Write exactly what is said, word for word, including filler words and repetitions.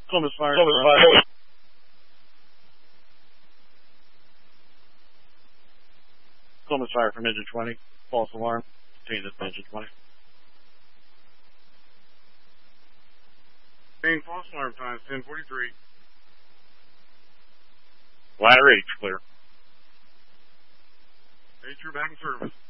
Columbus Fire. Columbus Fire. Columbus Fire from engine twenty. False alarm. Contained at engine twenty. Main false alarm time, ten forty-three. Ladder H, clear. H, you're back in service.